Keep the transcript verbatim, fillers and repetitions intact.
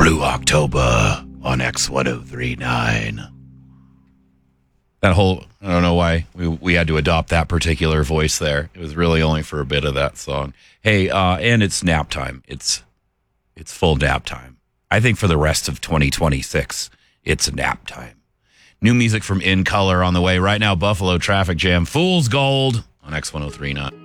Blue October on X ten thirty-nine. That whole, I don't know why we, we had to adopt that particular voice there. It was really only for a bit of that song. Hey, uh, and it's nap time. It's it's full nap time. I think for the rest of twenty twenty-six, it's nap time. New music from In Color on the way. Right now, Buffalo Traffic Jam. Fool's Gold on X ten thirty-nine.